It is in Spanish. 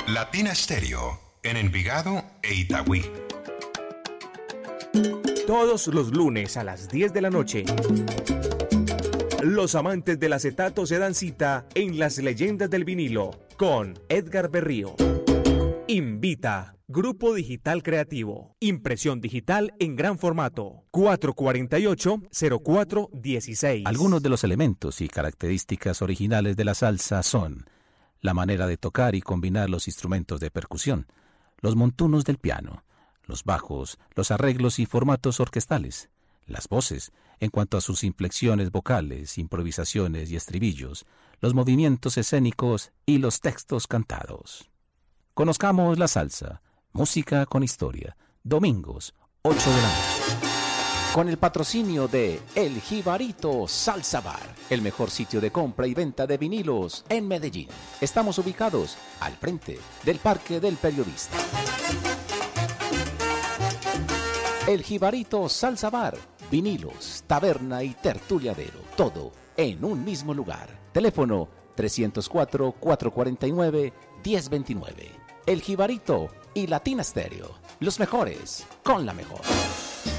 Latina Stereo, en Envigado e Itagüí. Todos los lunes a las 10 de la noche, los amantes del acetato se dan cita en Las Leyendas del Vinilo con Edgar Berrío. Invita, Grupo Digital Creativo, impresión digital en gran formato, 448-0416. Algunos de los elementos y características originales de la salsa son la manera de tocar y combinar los instrumentos de percusión, los montunos del piano, los bajos, los arreglos y formatos orquestales, las voces, en cuanto a sus inflexiones vocales, improvisaciones y estribillos, los movimientos escénicos y los textos cantados. Conozcamos la salsa, música con historia, domingos, 8 de la noche. Con el patrocinio de El Jibarito Salsa Bar, el mejor sitio de compra y venta de vinilos en Medellín. Estamos ubicados al frente del Parque del Periodista. El Jibarito Salsa Bar, vinilos, taberna y tertuliadero, todo en un mismo lugar. Teléfono 304-449-1029. El Jibarito y Latina Stereo, los mejores con la mejor.